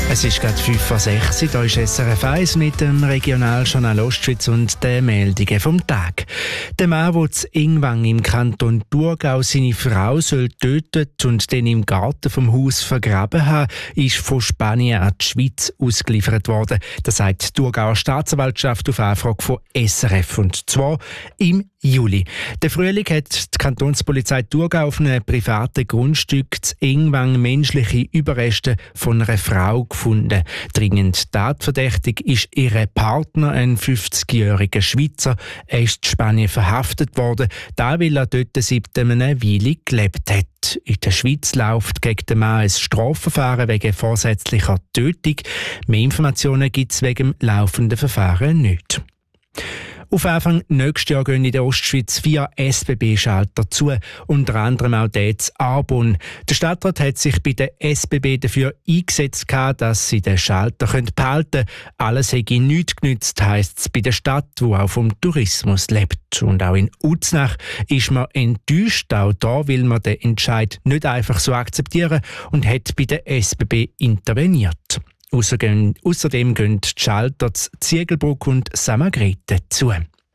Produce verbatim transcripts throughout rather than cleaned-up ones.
Es ist gerade fünf vor sechs, hier ist S R F eins mit dem Regionaljournal Ostschweiz und den Meldungen vom Tag. Der Mann, der in Ingwang im Kanton Thurgau seine Frau soll tötet und den im Garten vom Haus vergraben haben, ist von Spanien an die Schweiz ausgeliefert worden. Das sagt die Thurgauer Staatsanwaltschaft auf Anfrage von S R F, und zwar im Juli. Der Frühling hat die Kantonspolizei Thurgau auf einem privaten Grundstück zu Ingwang menschliche Überreste von einer Frau gefunden. Dringend tatverdächtig ist ihr Partner, ein fünfzigjähriger Schweizer. Er ist in Spanien verhaftet worden, da weil er dort seit einer Weile gelebt hat. In der Schweiz läuft gegen den Mann ein Strafverfahren wegen vorsätzlicher Tötung. Mehr Informationen gibt es wegen dem laufenden Verfahren nicht. Auf Anfang nächstes Jahr gehen in der Ostschweiz vier S B B-Schalter zu, unter anderem auch der zu Arbon. Der Stadtrat hat sich bei der S B B dafür eingesetzt, dass sie den Schalter behalten können. Alles hätte nichts genützt, heisst es bei der Stadt, die auch vom Tourismus lebt. Und auch in Uznach ist man enttäuscht, auch da will man den Entscheid nicht einfach so akzeptieren und hat bei der S B B interveniert. Außerdem gehen die Schalter zu Ziegelbrück und Samagrete zu.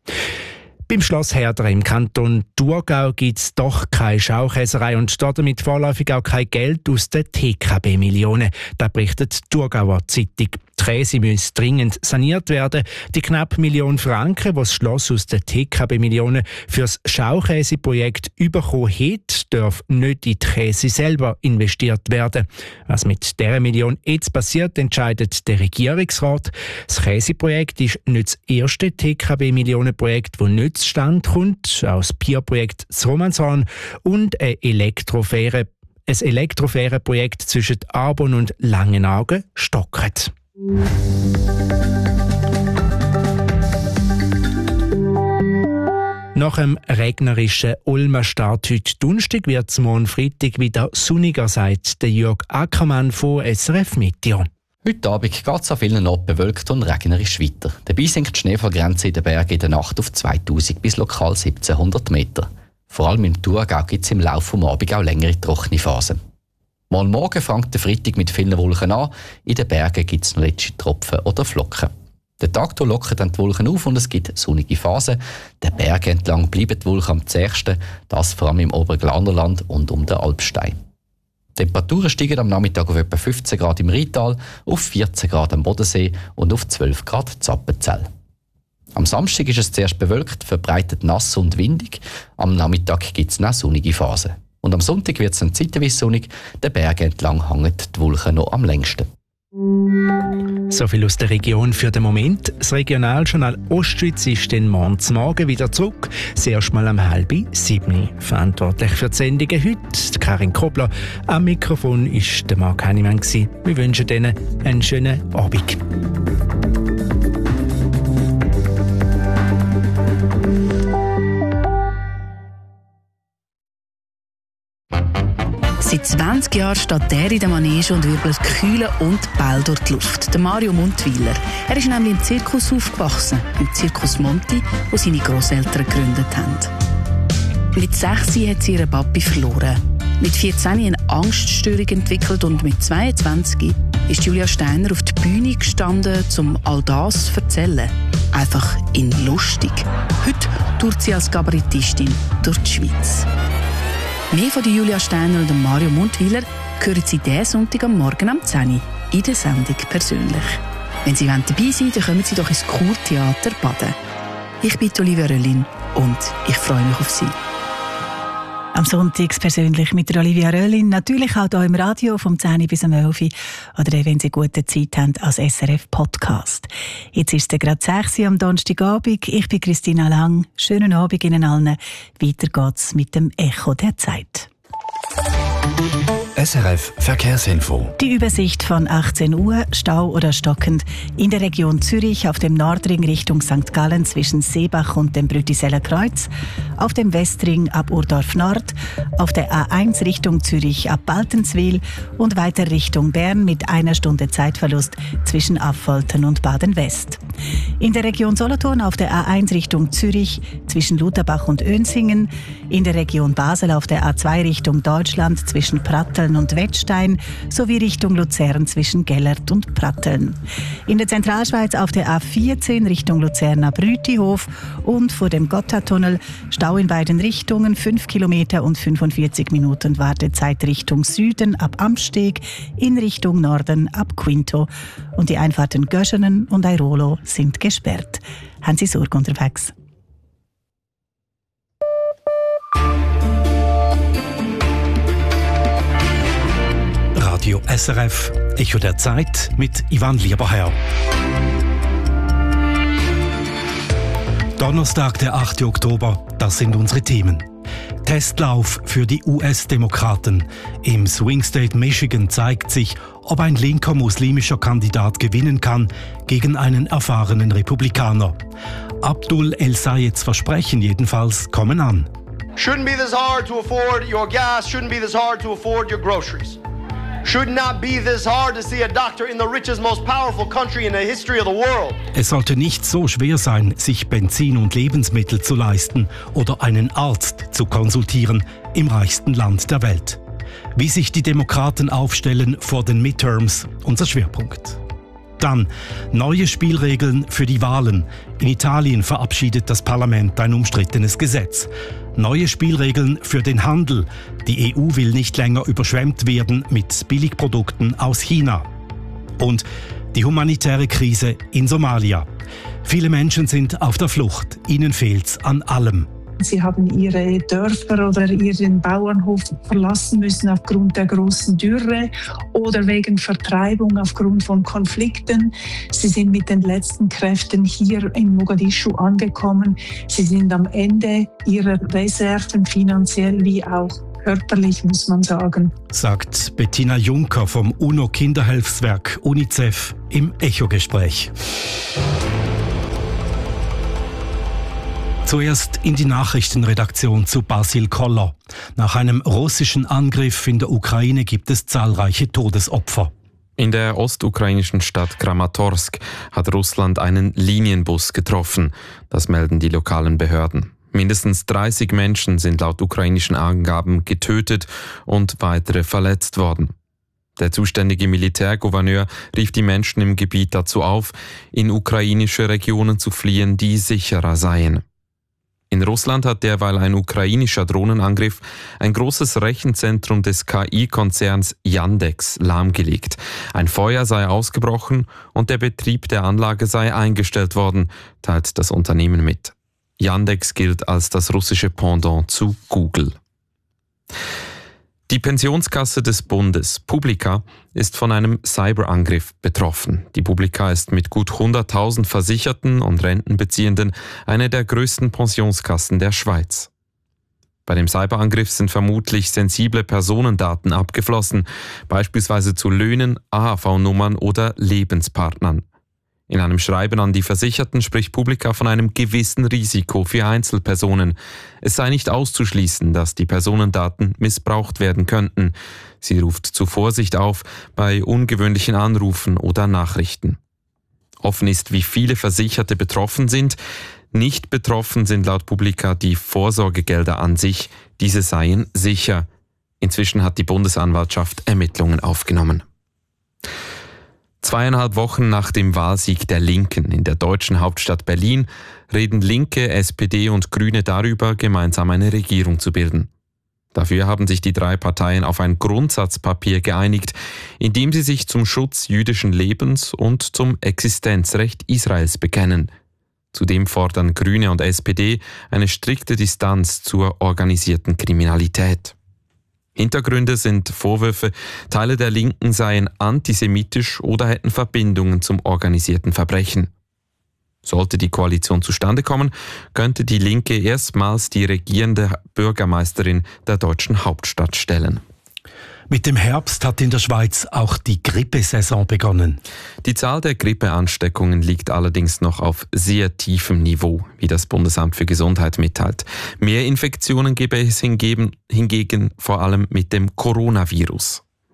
Beim Schloss Herder im Kanton Thurgau gibt es doch keine Schaukäserei und damit vorläufig auch kein Geld aus den T K B-Millionen. Das berichtet die Thurgauer Zeitung. Die Käse müssen dringend saniert werden. Die knapp Million Franken, die das Schloss aus den T K B-Millionen für das Schaukäseprojekt bekommen hat, darf nicht in die Käse selber investiert werden. Was mit dieser Million jetzt passiert, entscheidet der Regierungsrat. Das Käseprojekt ist nicht das erste T K B-Millionenprojekt, das nicht zustande kommt. Auch das Pier-Projekt Romanshorn und ein Elektrofähre Ein Elektrofährenprojekt zwischen Arbon und Langenargen stockert. Nach dem regnerischen Ulmer Start heute Donnerstag wird es morgen Freitag wieder sonniger, sagt der Jörg Ackermann von S R F Meteo. Heute Abend geht es an vielen Orten bewölkt und regnerisch weiter. Dabei sinkt die Schneefallgrenze in den Bergen in der Nacht auf zweitausend bis lokal siebzehnhundert Meter. Vor allem im Thurgau gibt es im Laufe des Abends auch längere trockene Phasen. Mal morgen fängt der Freitag mit vielen Wolken an. In den Bergen gibt es noch letzte Tropfen oder Flocken. Der Tag lockert dann die Wolken auf und es gibt sonnige Phasen. Den Bergen entlang bleiben die Wolken am zähsten, das vor allem im Oberglarnerland und um den Alpstein. Die Temperaturen steigen am Nachmittag auf etwa fünfzehn Grad im Rheintal, auf vierzehn Grad am Bodensee und auf zwölf Grad in Appenzell. Am Samstag ist es zuerst bewölkt, verbreitet nass und windig. Am Nachmittag gibt es noch sonnige Phasen. Und am Sonntag wird es dann zeitweise sonnig. Den Bergen entlang hängen die Wolken noch am längsten. So viel aus der Region für den Moment. Das Regionaljournal Ostschweiz ist dann morgen Morgen wieder zurück. Zuerst mal um halb sieben. Verantwortlich für die Sendungen heute Karin Kobler. Am Mikrofon war der Marc Hannemann. Wir wünschen Ihnen einen schönen Abend. Seit zwanzig Jahren steht er in der Manege und wirbelt Kühle und Ball durch die Luft. Der Mario Muntwiler. Er ist nämlich im Zirkus aufgewachsen, im Zirkus Monti, wo seine Grosseltern gegründet haben. Mit sechs hat sie ihren Papi verloren. Mit vierzehn eine Angststörung entwickelt und mit zweiundzwanzig ist Julia Steiner auf die Bühne gestanden, um all das zu erzählen. Einfach in lustig. Heute tourt sie als Kabarettistin durch die Schweiz. Mehr von Julia Steiner und Mario Muntwiler hören Sie diesen Sonntag am Morgen um zehn Uhr in der Sendung persönlich. Wenn Sie dabei sind, dann kommen Sie doch ins Kurtheater Baden. Ich bin Olivia Röllin und ich freue mich auf Sie. Am Sonntag persönlich mit der Olivia Röllin, natürlich auch hier im Radio vom zehn bis um elf Uhr oder wenn Sie gute Zeit haben als S R F-Podcast. Jetzt ist es gerade sechs Uhr am Donnerstagabend. Ich bin Christina Lang. Schönen Abend Ihnen allen. Weiter geht's mit dem Echo der Zeit. S R F Verkehrsinfo. Die Übersicht von achtzehn Uhr, Stau oder stockend in der Region Zürich auf dem Nordring Richtung Sankt Gallen zwischen Seebach und dem Brütiseller Kreuz, auf dem Westring ab Urdorf Nord, auf der A eins Richtung Zürich ab Baltenswil und weiter Richtung Bern mit einer Stunde Zeitverlust zwischen Affoltern und Baden-West. In der Region Solothurn auf der A eins Richtung Zürich zwischen Lutherbach und Önsingen, in der Region Basel auf der A zwei Richtung Deutschland zwischen Pratteln und Wettstein sowie Richtung Luzern zwischen Gellert und Pratteln. In der Zentralschweiz auf der A vierzehn Richtung Luzerner Brütihof und vor dem Gotthardtunnel Stau in beiden Richtungen, fünf Kilometer und fünfundvierzig Minuten Wartezeit Richtung Süden ab Amsteg, in Richtung Norden ab Quinto. Und die Einfahrten Göschenen und Airolo sind gesperrt. Haben Sie Sorge unterwegs? Radio S R F, Echo der Zeit mit Ivan Lieberherr. Donnerstag, der achte Oktober, das sind unsere Themen. Testlauf für die U S-Demokraten. Im Swing State Michigan zeigt sich, ob ein linker muslimischer Kandidat gewinnen kann gegen einen erfahrenen Republikaner. Abdul El-Sayeds Versprechen jedenfalls kommen an. Shouldn't be this hard to afford your gas, shouldn't be this hard to afford your groceries. Should not be this hard to see a doctor in the richest, most powerful country in the history of the world. Es sollte nicht so schwer sein, sich Benzin und Lebensmittel zu leisten oder einen Arzt zu konsultieren im reichsten Land der Welt. Wie sich die Demokraten aufstellen vor den Midterms, unser Schwerpunkt. Dann neue Spielregeln für die Wahlen. In Italien verabschiedet das Parlament ein umstrittenes Gesetz. Neue Spielregeln für den Handel. Die E U will nicht länger überschwemmt werden mit Billigprodukten aus China. Und die humanitäre Krise in Somalia. Viele Menschen sind auf der Flucht. Ihnen fehlt's an allem. Sie haben ihre Dörfer oder ihren Bauernhof verlassen müssen aufgrund der großen Dürre oder wegen Vertreibung aufgrund von Konflikten. Sie sind mit den letzten Kräften hier in Mogadischu angekommen. Sie sind am Ende ihrer Reserven, finanziell wie auch körperlich, muss man sagen. Sagt Bettina Juncker vom UNO-Kinderhilfswerk UNICEF im Echo-Gespräch. Zuerst in die Nachrichtenredaktion zu Basil Koller. Nach einem russischen Angriff in der Ukraine gibt es zahlreiche Todesopfer. In der ostukrainischen Stadt Kramatorsk hat Russland einen Linienbus getroffen. Das melden die lokalen Behörden. Mindestens dreißig Menschen sind laut ukrainischen Angaben getötet und weitere verletzt worden. Der zuständige Militärgouverneur rief die Menschen im Gebiet dazu auf, in ukrainische Regionen zu fliehen, die sicherer seien. In Russland hat derweil ein ukrainischer Drohnenangriff ein großes Rechenzentrum des K I-Konzerns Yandex lahmgelegt. Ein Feuer sei ausgebrochen und der Betrieb der Anlage sei eingestellt worden, teilt das Unternehmen mit. Yandex gilt als das russische Pendant zu Google. Die Pensionskasse des Bundes, Publica, ist von einem Cyberangriff betroffen. Die Publica ist mit gut hunderttausend Versicherten und Rentenbeziehenden eine der größten Pensionskassen der Schweiz. Bei dem Cyberangriff sind vermutlich sensible Personendaten abgeflossen, beispielsweise zu Löhnen, A H V-Nummern oder Lebenspartnern. In einem Schreiben an die Versicherten spricht Publica von einem gewissen Risiko für Einzelpersonen. Es sei nicht auszuschließen, dass die Personendaten missbraucht werden könnten. Sie ruft zu Vorsicht auf bei ungewöhnlichen Anrufen oder Nachrichten. Offen ist, wie viele Versicherte betroffen sind. Nicht betroffen sind laut Publica die Vorsorgegelder an sich. Diese seien sicher. Inzwischen hat die Bundesanwaltschaft Ermittlungen aufgenommen. Zweieinhalb Wochen nach dem Wahlsieg der Linken in der deutschen Hauptstadt Berlin reden Linke, S P D und Grüne darüber, gemeinsam eine Regierung zu bilden. Dafür haben sich die drei Parteien auf ein Grundsatzpapier geeinigt, in dem sie sich zum Schutz jüdischen Lebens und zum Existenzrecht Israels bekennen. Zudem fordern Grüne und S P D eine strikte Distanz zur organisierten Kriminalität. Hintergründe sind Vorwürfe, Teile der Linken seien antisemitisch oder hätten Verbindungen zum organisierten Verbrechen. Sollte die Koalition zustande kommen, könnte die Linke erstmals die regierende Bürgermeisterin der deutschen Hauptstadt stellen. Mit dem Herbst hat in der Schweiz auch die Grippesaison begonnen. Die Zahl der Grippeansteckungen liegt allerdings noch auf sehr tiefem Niveau, wie das Bundesamt für Gesundheit mitteilt. Mehr Infektionen gebe es hingegen, hingegen vor allem mit dem Coronavirus.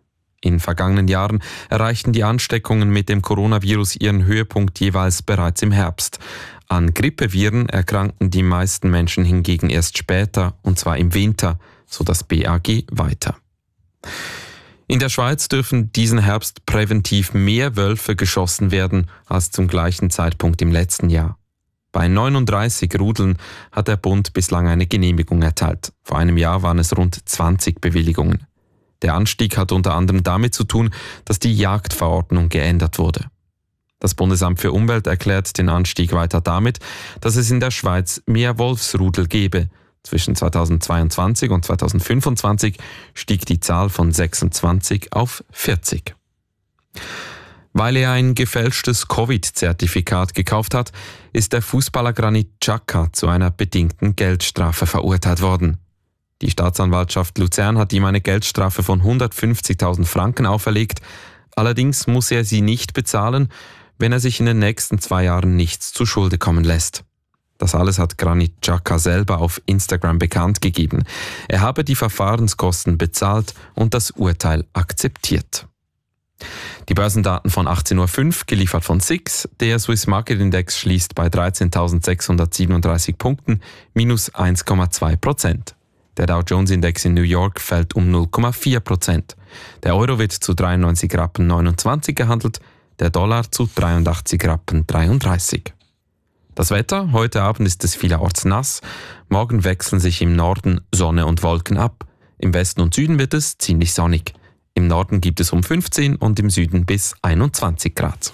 In vergangenen Jahren erreichten die Ansteckungen mit dem Coronavirus ihren Höhepunkt jeweils bereits im Herbst. An Grippeviren erkrankten die meisten Menschen hingegen erst später, und zwar im Winter, so das B A G weiter. In der Schweiz dürfen diesen Herbst präventiv mehr Wölfe geschossen werden als zum gleichen Zeitpunkt im letzten Jahr. Bei neununddreißig Rudeln hat der Bund bislang eine Genehmigung erteilt. Vor einem Jahr waren es rund zwanzig Bewilligungen. Der Anstieg hat unter anderem damit zu tun, dass die Jagdverordnung geändert wurde. Das Bundesamt für Umwelt erklärt den Anstieg weiter damit, dass es in der Schweiz mehr Wolfsrudel gebe. Zwischen zweitausendzweiundzwanzig und zweitausendfünfundzwanzig stieg die Zahl von sechsundzwanzig auf vierzig. Weil er ein gefälschtes Covid-Zertifikat gekauft hat, ist der Fußballer Granit Xhaka zu einer bedingten Geldstrafe verurteilt worden. Die Staatsanwaltschaft Luzern hat ihm eine Geldstrafe von hundertfünfzigtausend Franken auferlegt. Allerdings muss er sie nicht bezahlen, wenn er sich in den nächsten zwei Jahren nichts zu Schulde kommen lässt. Das alles hat Granit Xhaka selber auf Instagram bekannt gegeben. Er habe die Verfahrenskosten bezahlt und das Urteil akzeptiert. Die Börsendaten von achtzehn Uhr fünf, geliefert von S I X. Der Swiss Market Index schließt bei dreizehntausendsechshundertsiebenunddreißig Punkten, minus eins Komma zwei Prozent. Der Dow Jones Index in New York fällt um null Komma vier Prozent. Der Euro wird zu dreiundneunzig Rappen neunundzwanzig gehandelt, der Dollar zu dreiundachtzig Rappen dreiunddreißig. Das Wetter: Heute Abend ist es vielerorts nass, morgen wechseln sich im Norden Sonne und Wolken ab. Im Westen und Süden wird es ziemlich sonnig. Im Norden gibt es um fünfzehn und im Süden bis einundzwanzig Grad.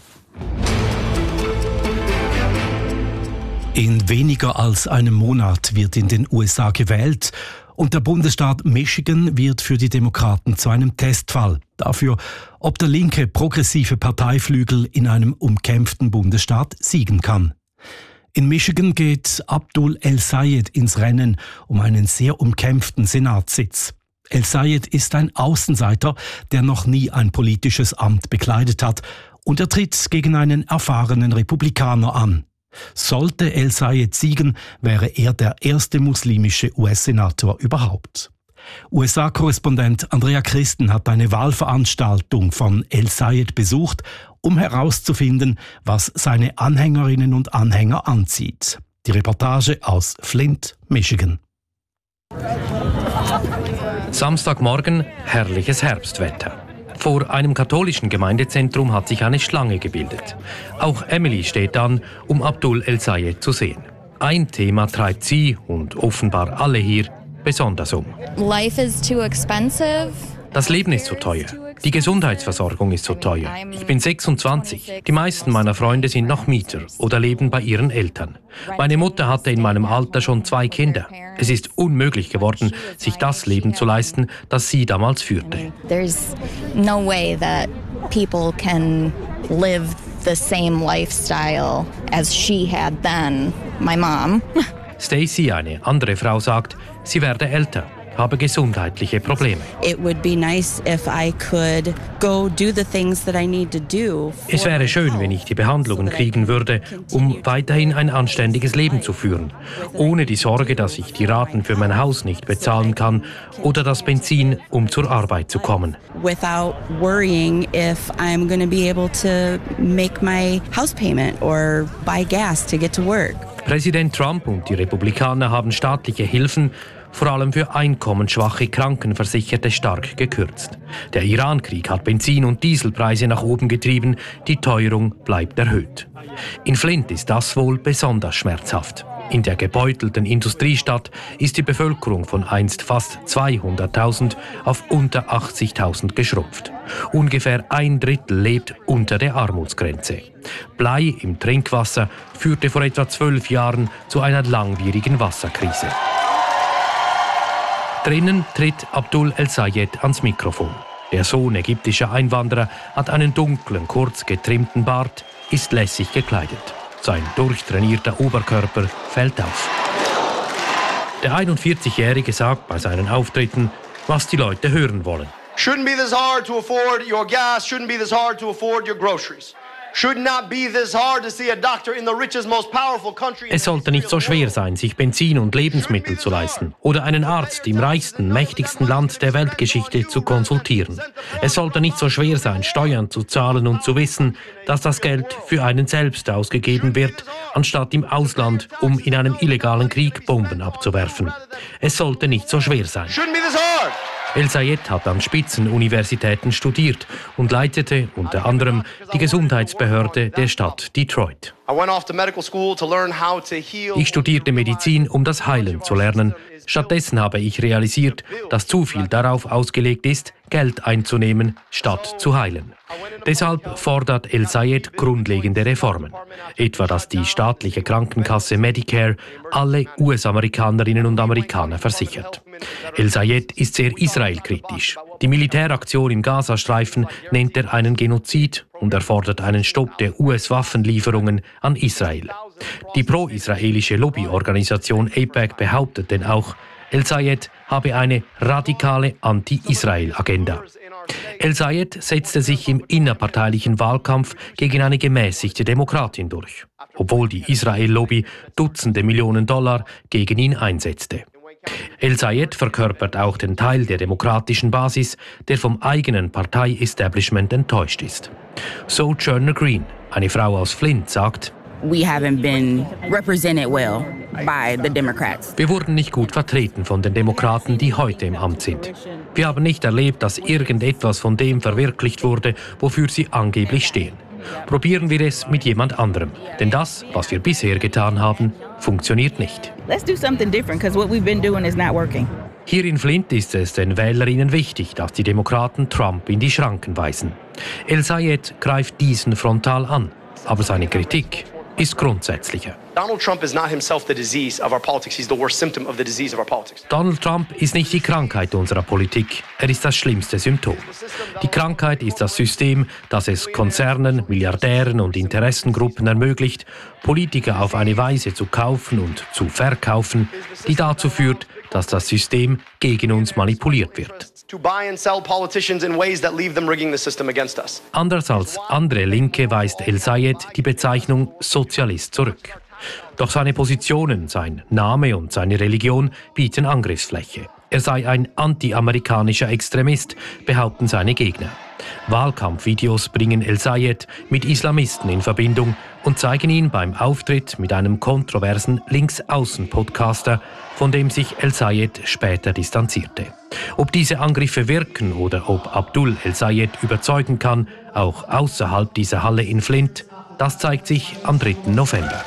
In weniger als einem Monat wird in den U S A gewählt und der Bundesstaat Michigan wird für die Demokraten zu einem Testfall dafür, ob der linke progressive Parteiflügel in einem umkämpften Bundesstaat siegen kann. In Michigan geht Abdul El-Sayed ins Rennen um einen sehr umkämpften Senatssitz. El-Sayed ist ein Außenseiter, der noch nie ein politisches Amt bekleidet hat, und er tritt gegen einen erfahrenen Republikaner an. Sollte El-Sayed siegen, wäre er der erste muslimische U S-Senator überhaupt. U S A-Korrespondent Andrea Christen hat eine Wahlveranstaltung von El-Sayed besucht, um herauszufinden, was seine Anhängerinnen und Anhänger anzieht. Die Reportage aus Flint, Michigan. Samstagmorgen, herrliches Herbstwetter. Vor einem katholischen Gemeindezentrum hat sich eine Schlange gebildet. Auch Emily steht an, um Abdul El-Sayed zu sehen. Ein Thema treibt sie und offenbar alle hier besonders um. Life is too expensive. Das Leben ist so teuer. Die Gesundheitsversorgung ist so teuer. Ich bin sechsundzwanzig. Die meisten meiner Freunde sind noch Mieter oder leben bei ihren Eltern. Meine Mutter hatte in meinem Alter schon zwei Kinder. Es ist unmöglich geworden, sich das Leben zu leisten, das sie damals führte. There's no way that people can live the same lifestyle as she had then, my mom. Stacy, eine andere Frau, sagt, sie werde älter, habe gesundheitliche Probleme. It would be nice if I could go do the things that I need to do. Es wäre schön, wenn ich die Behandlungen kriegen würde, um weiterhin ein anständiges Leben zu führen, ohne die Sorge, dass ich die Raten für mein Haus nicht bezahlen kann oder das Benzin, um zur Arbeit zu kommen. Without worrying if I'm going to be able to make my house payment or buy gas to get to work. Präsident Trump und die Republikaner haben staatliche Hilfen, vor allem für einkommensschwache Krankenversicherte, stark gekürzt. Der Iran-Krieg hat Benzin- und Dieselpreise nach oben getrieben, die Teuerung bleibt erhöht. In Flint ist das wohl besonders schmerzhaft. In der gebeutelten Industriestadt ist die Bevölkerung von einst fast zweihunderttausend auf unter achtzigtausend geschrumpft. Ungefähr ein Drittel lebt unter der Armutsgrenze. Blei im Trinkwasser führte vor etwa zwölf Jahren zu einer langwierigen Wasserkrise. Drinnen tritt Abdul El-Sayed ans Mikrofon. Der Sohn ägyptischer Einwanderer hat einen dunklen, kurz getrimmten Bart, ist lässig gekleidet. Sein durchtrainierter Oberkörper fällt auf. Der einundvierzigjährige sagt bei seinen Auftritten, was die Leute hören wollen. Shouldn't be this hard to afford your gas, shouldn't be this hard to afford your groceries. Es sollte nicht so schwer sein, sich Benzin und Lebensmittel zu leisten oder einen Arzt im reichsten, mächtigsten Land der Weltgeschichte zu konsultieren. Es sollte nicht so schwer sein, Steuern zu zahlen und zu wissen, dass das Geld für einen selbst ausgegeben wird, anstatt im Ausland, um in einem illegalen Krieg Bomben abzuwerfen. Es sollte nicht so schwer sein. El-Sayed hat an Spitzenuniversitäten studiert und leitete unter anderem die Gesundheitsbehörde der Stadt Detroit. Ich studierte Medizin, um das Heilen zu lernen. Stattdessen habe ich realisiert, dass zu viel darauf ausgelegt ist, Geld einzunehmen, statt zu heilen. Deshalb fordert El-Sayed grundlegende Reformen. Etwa, dass die staatliche Krankenkasse Medicare alle U S-Amerikanerinnen und Amerikaner versichert. El-Sayed ist sehr israelkritisch. Die Militäraktion im Gazastreifen nennt er einen Genozid und er fordert einen Stopp der U S-Waffenlieferungen an Israel. Die pro-israelische Lobbyorganisation AIPAC behauptet denn auch, El-Sayed habe eine radikale Anti-Israel-Agenda. El-Sayed setzte sich im innerparteilichen Wahlkampf gegen eine gemäßigte Demokratin durch, obwohl die Israel-Lobby Dutzende Millionen Dollar gegen ihn einsetzte. El-Sayed verkörpert auch den Teil der demokratischen Basis, der vom eigenen Partei-Establishment enttäuscht ist. Sojourner Green, eine Frau aus Flint, sagt: We haven't been represented well by the Democrats. Wir wurden nicht gut vertreten von den Demokraten, die heute im Amt sind. Wir haben nicht erlebt, dass irgendetwas von dem verwirklicht wurde, wofür sie angeblich stehen. Probieren wir es mit jemand anderem. Denn das, was wir bisher getan haben, funktioniert nicht. Let's do something different, because what we've been doing is not working. Hier in Flint ist es den Wählerinnen wichtig, dass die Demokraten Trump in die Schranken weisen. El-Sayed greift diesen frontal an, aber seine Kritik ist grundsätzlicher. Donald Trump is not himself the disease of our politics. He's the worst symptom of the disease of our politics. Donald Trump ist nicht die Krankheit unserer Politik. Er ist das schlimmste Symptom. Die Krankheit ist das System, das es Konzernen, Milliardären und Interessengruppen ermöglicht, Politiker auf eine Weise zu kaufen und zu verkaufen, die dazu führt, dass das System gegen uns manipuliert wird. Anders als andere Linke weist El-Sayed die Bezeichnung Sozialist zurück. Doch seine Positionen, sein Name und seine Religion bieten Angriffsfläche. Er sei ein anti-amerikanischer Extremist, behaupten seine Gegner. Wahlkampfvideos bringen El-Sayed mit Islamisten in Verbindung und zeigen ihn beim Auftritt mit einem kontroversen Linksaußen-Podcaster, von dem sich El-Sayed später distanzierte. Ob diese Angriffe wirken oder ob Abdul El-Sayed überzeugen kann, auch außerhalb dieser Halle in Flint, das zeigt sich am dritten November.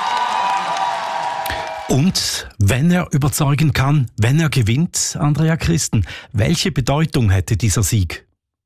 Und wenn er überzeugen kann, wenn er gewinnt, Andrea Christen, welche Bedeutung hätte dieser Sieg?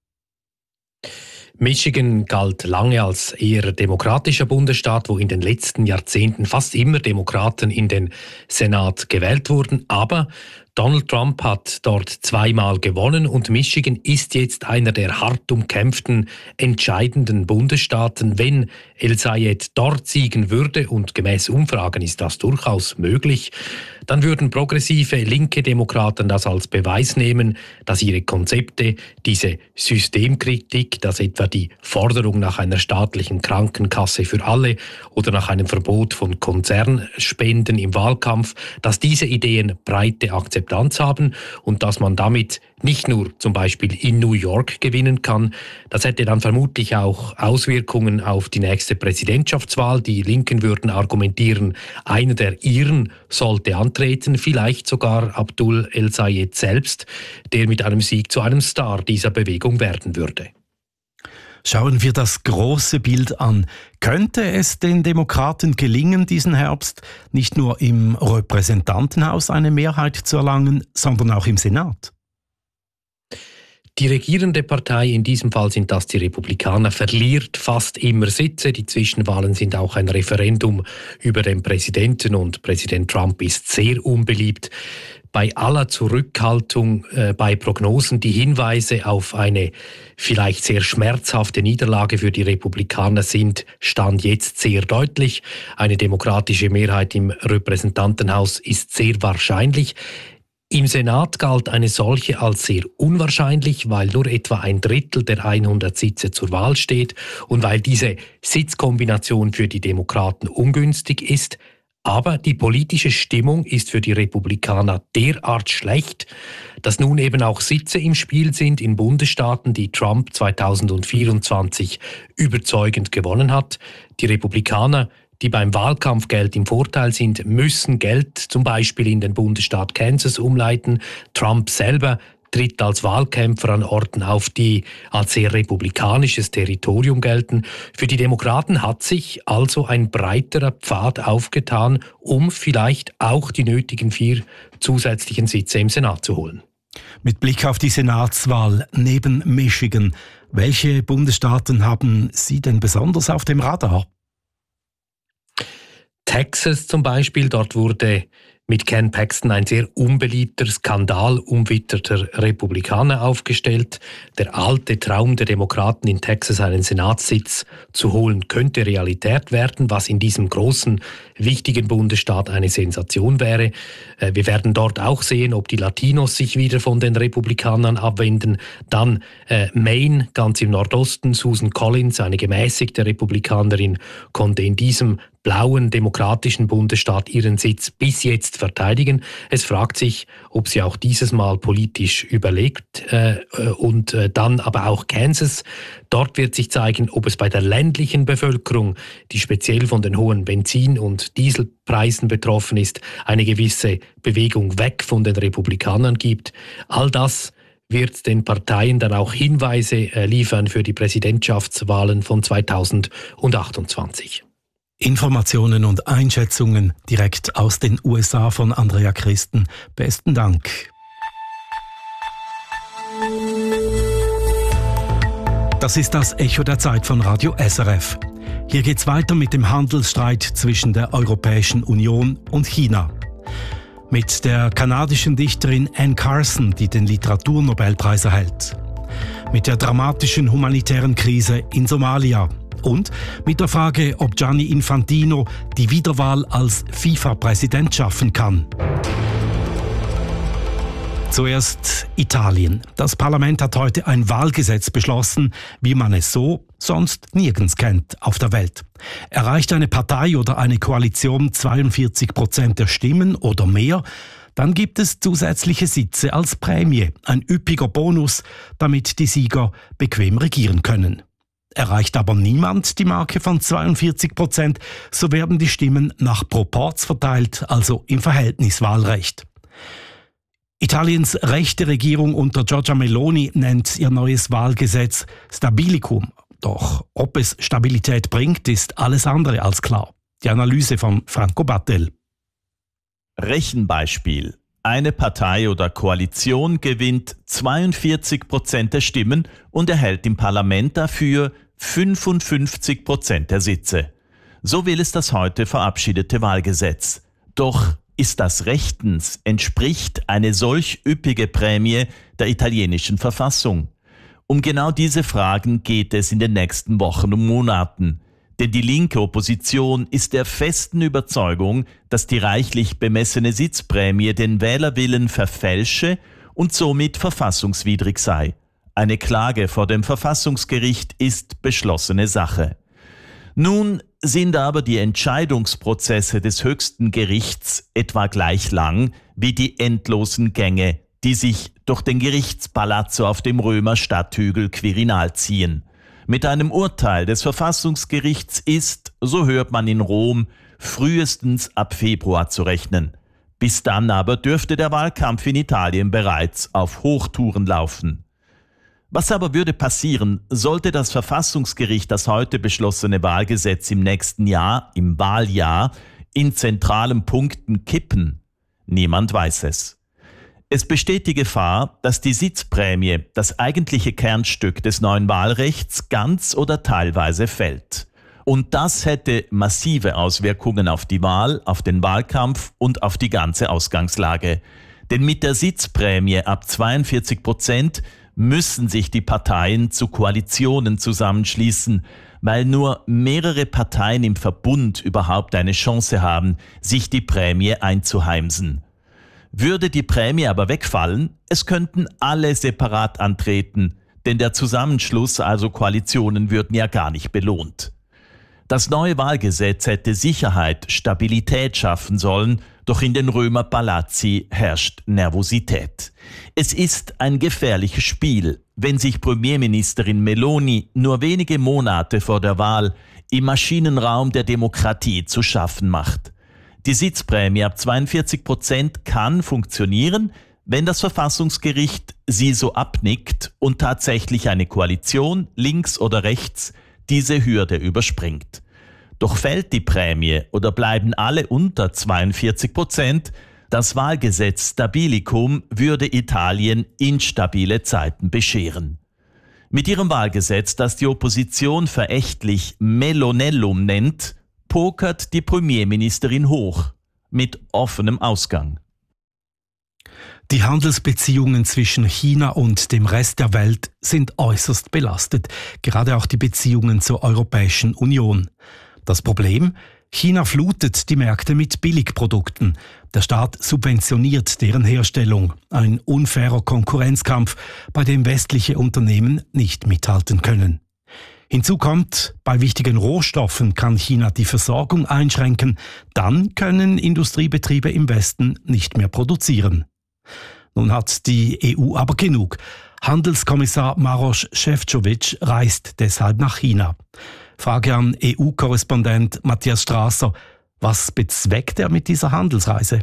Michigan galt lange als eher demokratischer Bundesstaat, wo in den letzten Jahrzehnten fast immer Demokraten in den Senat gewählt wurden. Aber Donald Trump hat dort zweimal gewonnen und Michigan ist jetzt einer der hart umkämpften, entscheidenden Bundesstaaten. Wenn El-Sayed dort siegen würde, und gemäß Umfragen ist das durchaus möglich, dann würden progressive linke Demokraten das als Beweis nehmen, dass ihre Konzepte, diese Systemkritik, dass etwa die Forderung nach einer staatlichen Krankenkasse für alle oder nach einem Verbot von Konzernspenden im Wahlkampf, dass diese Ideen breite Akzeptanz haben und dass man damit nicht nur zum Beispiel in New York gewinnen kann. Das hätte dann vermutlich auch Auswirkungen auf die nächste Präsidentschaftswahl. Die Linken würden argumentieren, einer der Iren sollte antreten, vielleicht sogar Abdul El-Sayed selbst, der mit einem Sieg zu einem Star dieser Bewegung werden würde. Schauen wir das große Bild an. Könnte es den Demokraten gelingen, diesen Herbst nicht nur im Repräsentantenhaus eine Mehrheit zu erlangen, sondern auch im Senat? Die regierende Partei, in diesem Fall sind das die Republikaner, verliert fast immer Sitze. Die Zwischenwahlen sind auch ein Referendum über den Präsidenten und Präsident Trump ist sehr unbeliebt. Bei aller Zurückhaltung äh, bei Prognosen, die Hinweise auf eine vielleicht sehr schmerzhafte Niederlage für die Republikaner sind, stand jetzt sehr deutlich. Eine demokratische Mehrheit im Repräsentantenhaus ist sehr wahrscheinlich. Im Senat galt eine solche als sehr unwahrscheinlich, weil nur etwa ein Drittel der hundert Sitze zur Wahl steht und weil diese Sitzkombination für die Demokraten ungünstig ist. Aber die politische Stimmung ist für die Republikaner derart schlecht, dass nun eben auch Sitze im Spiel sind in Bundesstaaten, die Trump zweitausendvierundzwanzig überzeugend gewonnen hat. Die Republikaner, die beim Wahlkampfgeld im Vorteil sind, müssen Geld zum Beispiel in den Bundesstaat Kansas umleiten. Trump selber tritt als Wahlkämpfer an Orten auf, die als sehr republikanisches Territorium gelten. Für die Demokraten hat sich also ein breiterer Pfad aufgetan, um vielleicht auch die nötigen vier zusätzlichen Sitze im Senat zu holen. Mit Blick auf die Senatswahl neben Michigan, welche Bundesstaaten haben Sie denn besonders auf dem Radar? Texas zum Beispiel, dort wurde mit Ken Paxton ein sehr unbeliebter, skandalumwitterter Republikaner aufgestellt. Der alte Traum der Demokraten in Texas, einen Senatssitz zu holen, könnte Realität werden, was in diesem großen, wichtigen Bundesstaat eine Sensation wäre. Wir werden dort auch sehen, ob die Latinos sich wieder von den Republikanern abwenden. Dann äh, Maine, ganz im Nordosten, Susan Collins, eine gemäßigte Republikanerin, konnte in diesem blauen demokratischen Bundesstaat ihren Sitz bis jetzt verteidigen. Es fragt sich, ob sie auch dieses Mal politisch überlegt. Äh, und äh, dann aber auch Kansas. Dort wird sich zeigen, ob es bei der ländlichen Bevölkerung, die speziell von den hohen Benzin- und Dieselpreisen betroffen ist, eine gewisse Bewegung weg von den Republikanern gibt. All das wird den Parteien dann auch Hinweise äh, liefern für die Präsidentschaftswahlen von zweitausendachtundzwanzig. Informationen und Einschätzungen direkt aus den U S A von Andrea Christen. Besten Dank. Das ist das Echo der Zeit von Radio S R F. Hier geht's weiter mit dem Handelsstreit zwischen der Europäischen Union und China. Mit der kanadischen Dichterin Anne Carson, die den Literaturnobelpreis erhält. Mit der dramatischen humanitären Krise in Somalia. Und mit der Frage, ob Gianni Infantino die Wiederwahl als FIFA-Präsident schaffen kann. Zuerst Italien. Das Parlament hat heute ein Wahlgesetz beschlossen, wie man es so sonst nirgends kennt auf der Welt. Erreicht eine Partei oder eine Koalition zweiundvierzig Prozent der Stimmen oder mehr, dann gibt es zusätzliche Sitze als Prämie, ein üppiger Bonus, damit die Sieger bequem regieren können. Erreicht aber niemand die Marke von zweiundvierzig Prozent, so werden die Stimmen nach Proporz verteilt, also im Verhältniswahlrecht. Italiens rechte Regierung unter Giorgia Meloni nennt ihr neues Wahlgesetz Stabilicum. Doch ob es Stabilität bringt, ist alles andere als klar. Die Analyse von Franco Battel. Rechenbeispiel. Eine Partei oder Koalition gewinnt zweiundvierzig Prozent der Stimmen und erhält im Parlament dafür fünfundfünfzig Prozent der Sitze. So will es das heute verabschiedete Wahlgesetz. Doch ist das rechtens? Entspricht eine solch üppige Prämie der italienischen Verfassung? Um genau diese Fragen geht es in den nächsten Wochen und Monaten. Denn die linke Opposition ist der festen Überzeugung, dass die reichlich bemessene Sitzprämie den Wählerwillen verfälsche und somit verfassungswidrig sei. Eine Klage vor dem Verfassungsgericht ist beschlossene Sache. Nun sind aber die Entscheidungsprozesse des höchsten Gerichts etwa gleich lang wie die endlosen Gänge, die sich durch den Gerichtspalazzo auf dem Römer Stadthügel Quirinal ziehen. Mit einem Urteil des Verfassungsgerichts ist, so hört man in Rom, frühestens ab Februar zu rechnen. Bis dann aber dürfte der Wahlkampf in Italien bereits auf Hochtouren laufen. Was aber würde passieren, sollte das Verfassungsgericht das heute beschlossene Wahlgesetz im nächsten Jahr, im Wahljahr, in zentralen Punkten kippen? Niemand weiß es. Es besteht die Gefahr, dass die Sitzprämie, das eigentliche Kernstück des neuen Wahlrechts, ganz oder teilweise fällt. Und das hätte massive Auswirkungen auf die Wahl, auf den Wahlkampf und auf die ganze Ausgangslage. Denn mit der Sitzprämie ab zweiundvierzig Prozent müssen sich die Parteien zu Koalitionen zusammenschließen, weil nur mehrere Parteien im Verbund überhaupt eine Chance haben, sich die Prämie einzuheimsen. Würde die Prämie aber wegfallen, es könnten alle separat antreten, denn der Zusammenschluss, also Koalitionen, würden ja gar nicht belohnt. Das neue Wahlgesetz hätte Sicherheit, Stabilität schaffen sollen, doch in den Römer Palazzi herrscht Nervosität. Es ist ein gefährliches Spiel, wenn sich Premierministerin Meloni nur wenige Monate vor der Wahl im Maschinenraum der Demokratie zu schaffen macht. Die Sitzprämie ab zweiundvierzig Prozent kann funktionieren, wenn das Verfassungsgericht sie so abnickt und tatsächlich eine Koalition, links oder rechts, diese Hürde überspringt. Doch fällt die Prämie oder bleiben alle unter zweiundvierzig Prozent, das Wahlgesetz Stabilicum würde Italien instabile Zeiten bescheren. Mit ihrem Wahlgesetz, das die Opposition verächtlich Melonellum nennt, pokert die Premierministerin hoch, mit offenem Ausgang. Die Handelsbeziehungen zwischen China und dem Rest der Welt sind äußerst belastet, gerade auch die Beziehungen zur Europäischen Union. Das Problem? China flutet die Märkte mit Billigprodukten. Der Staat subventioniert deren Herstellung. Ein unfairer Konkurrenzkampf, bei dem westliche Unternehmen nicht mithalten können. Hinzu kommt, bei wichtigen Rohstoffen kann China die Versorgung einschränken. Dann können Industriebetriebe im Westen nicht mehr produzieren. Nun hat die E U aber genug. Handelskommissar Maroš Šefčovič reist deshalb nach China. Frage an E U-Korrespondent Matthias Strasser. Was bezweckt er mit dieser Handelsreise?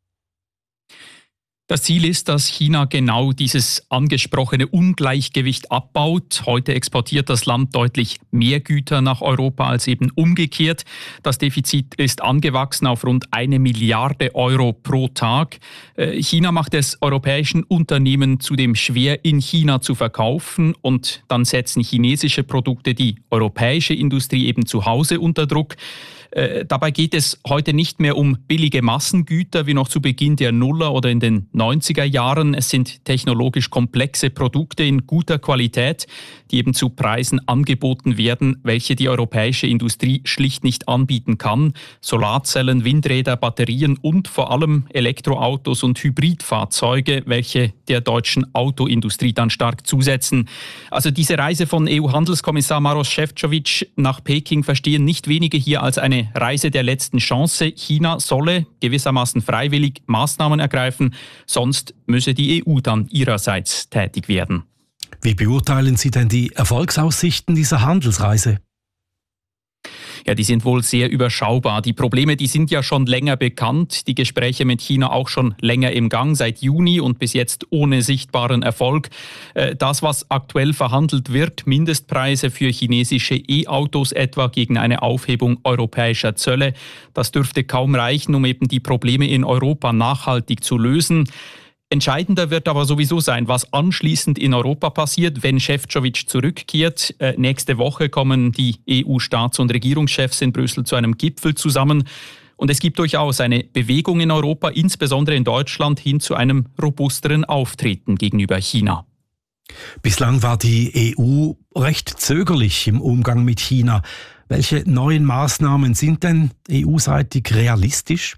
Das Ziel ist, dass China genau dieses angesprochene Ungleichgewicht abbaut. Heute exportiert das Land deutlich mehr Güter nach Europa als eben umgekehrt. Das Defizit ist angewachsen auf rund eine Milliarde Euro pro Tag. China macht es europäischen Unternehmen zudem schwer, in China zu verkaufen. Und dann setzen chinesische Produkte die europäische Industrie eben zu Hause unter Druck. Äh, dabei geht es heute nicht mehr um billige Massengüter wie noch zu Beginn der Nuller oder in den neunziger Jahren. Es sind technologisch komplexe Produkte in guter Qualität, die eben zu Preisen angeboten werden, welche die europäische Industrie schlicht nicht anbieten kann. Solarzellen, Windräder, Batterien und vor allem Elektroautos und Hybridfahrzeuge, welche der deutschen Autoindustrie dann stark zusetzen. Also diese Reise von E U-Handelskommissar Maroš Šefčovič nach Peking verstehen nicht wenige hier als eine Reise der letzten Chance. China solle gewissermaßen freiwillig Maßnahmen ergreifen, sonst müsse die E U dann ihrerseits tätig werden. Wie beurteilen Sie denn die Erfolgsaussichten dieser Handelsreise? Ja, die sind wohl sehr überschaubar. Die Probleme, die sind ja schon länger bekannt. Die Gespräche mit China auch schon länger im Gang, seit Juni und bis jetzt ohne sichtbaren Erfolg. Das, was aktuell verhandelt wird, Mindestpreise für chinesische E-Autos etwa gegen eine Aufhebung europäischer Zölle, das dürfte kaum reichen, um eben die Probleme in Europa nachhaltig zu lösen. Entscheidender wird aber sowieso sein, was anschließend in Europa passiert, wenn Šefčovič zurückkehrt. Äh, nächste Woche kommen die E U-Staats- und Regierungschefs in Brüssel zu einem Gipfel zusammen. Und es gibt durchaus eine Bewegung in Europa, insbesondere in Deutschland, hin zu einem robusteren Auftreten gegenüber China. Bislang war die E U recht zögerlich im Umgang mit China. Welche neuen Maßnahmen sind denn E U-seitig realistisch?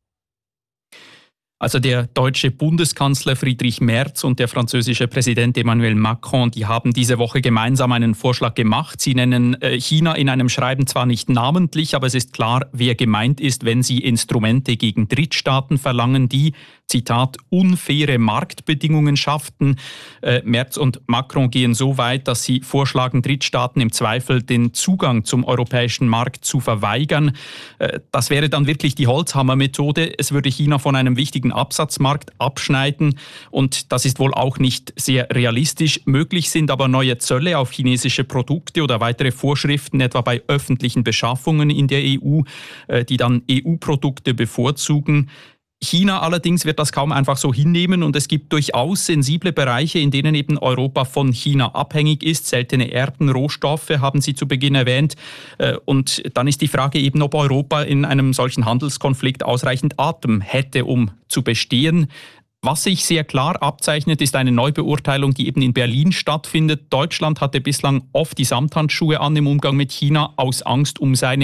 Also der deutsche Bundeskanzler Friedrich Merz und der französische Präsident Emmanuel Macron, die haben diese Woche gemeinsam einen Vorschlag gemacht. Sie nennen China in einem Schreiben zwar nicht namentlich, aber es ist klar, wer gemeint ist, wenn sie Instrumente gegen Drittstaaten verlangen, die, Zitat, unfaire Marktbedingungen schafften. Äh, Merz und Macron gehen so weit, dass sie vorschlagen, Drittstaaten im Zweifel den Zugang zum europäischen Markt zu verweigern. Äh, das wäre dann wirklich die Holzhammer-Methode. Es würde China von einem wichtigen Absatzmarkt abschneiden und das ist wohl auch nicht sehr realistisch. Möglich sind aber neue Zölle auf chinesische Produkte oder weitere Vorschriften, etwa bei öffentlichen Beschaffungen in der E U, äh, die dann E U-Produkte bevorzugen. China allerdings wird das kaum einfach so hinnehmen und es gibt durchaus sensible Bereiche, in denen eben Europa von China abhängig ist. Seltene Erden, Rohstoffe haben Sie zu Beginn erwähnt. Und dann ist die Frage eben, ob Europa in einem solchen Handelskonflikt ausreichend Atem hätte, um zu bestehen. Was sich sehr klar abzeichnet, ist eine Neubeurteilung, die eben in Berlin stattfindet. Deutschland hatte bislang oft die Samthandschuhe an im Umgang mit China aus Angst um seine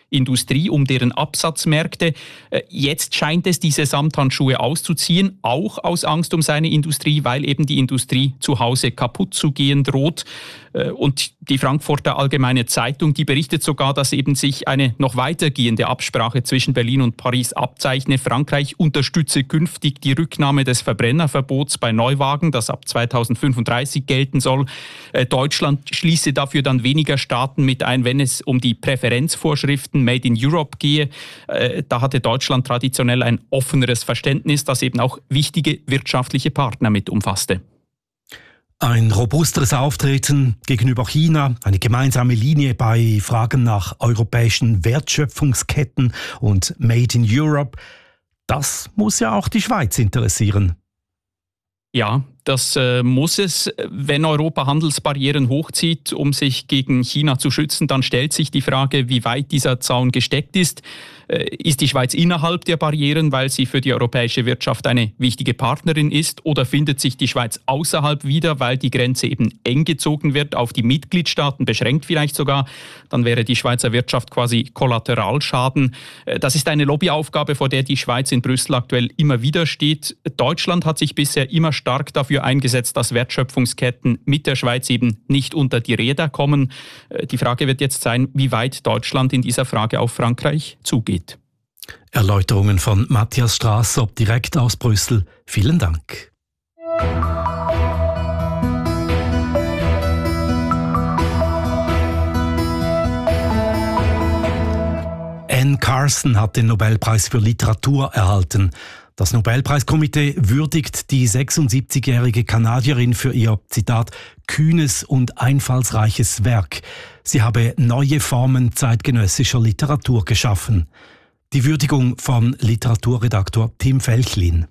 Industrie, um deren Absatzmärkte. Jetzt scheint es, diese Samthandschuhe auszuziehen, auch aus Angst um seine Industrie, weil eben die Industrie zu Hause kaputt zu gehen droht. Und die Frankfurter Allgemeine Zeitung, die berichtet sogar, dass eben sich eine noch weitergehende Absprache zwischen Berlin und Paris abzeichne. Frankreich unterstütze künftig die Rücknahme des Verbrennerverbots bei Neuwagen, das ab zweitausendfünfunddreißig gelten soll. Deutschland schließe dafür dann weniger Staaten mit ein, wenn es um die Präferenzvorschriften Made in Europe gehe. Da hatte Deutschland traditionell ein offeneres Verständnis, das eben auch wichtige wirtschaftliche Partner mit umfasste. Ein robusteres Auftreten gegenüber China, eine gemeinsame Linie bei Fragen nach europäischen Wertschöpfungsketten und Made in Europe, das muss ja auch die Schweiz interessieren. Ja, das äh, muss es. Wenn Europa Handelsbarrieren hochzieht, um sich gegen China zu schützen, dann stellt sich die Frage, wie weit dieser Zaun gesteckt ist. Äh, ist die Schweiz innerhalb der Barrieren, weil sie für die europäische Wirtschaft eine wichtige Partnerin ist? Oder findet sich die Schweiz außerhalb wieder, weil die Grenze eben eng gezogen wird, auf die Mitgliedstaaten beschränkt vielleicht sogar? Dann wäre die Schweizer Wirtschaft quasi Kollateralschaden. Äh, das ist eine Lobbyaufgabe, vor der die Schweiz in Brüssel aktuell immer wieder steht. Deutschland hat sich bisher immer stark dafür eingesetzt, dass Wertschöpfungsketten mit der Schweiz eben nicht unter die Räder kommen. Die Frage wird jetzt sein, wie weit Deutschland in dieser Frage auf Frankreich zugeht. Erläuterungen von Matthias Strasser direkt aus Brüssel. Vielen Dank. Anne Carson hat den Nobelpreis für Literatur erhalten. Das Nobelpreiskomitee würdigt die sechsundsiebzigjährige Kanadierin für ihr, Zitat, kühnes und einfallsreiches Werk. Sie habe neue Formen zeitgenössischer Literatur geschaffen. Die Würdigung von Literaturredaktor Tim Felchlin.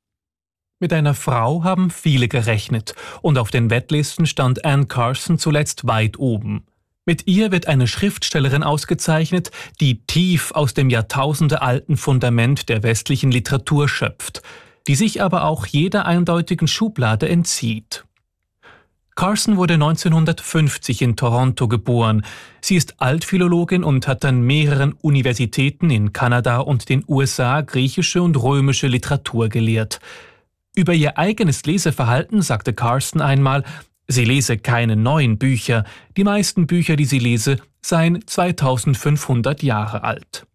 Mit einer Frau haben viele gerechnet und auf den Wettlisten stand Anne Carson zuletzt weit oben. Mit ihr wird eine Schriftstellerin ausgezeichnet, die tief aus dem jahrtausendealten Fundament der westlichen Literatur schöpft, die sich aber auch jeder eindeutigen Schublade entzieht. Carson wurde neunzehnhundertfünfzig in Toronto geboren. Sie ist Altphilologin und hat an mehreren Universitäten in Kanada und den U S A griechische und römische Literatur gelehrt. Über ihr eigenes Leseverhalten sagte Carson einmal, sie lese keine neuen Bücher, die meisten Bücher, die sie lese, seien zweitausendfünfhundert Jahre alt.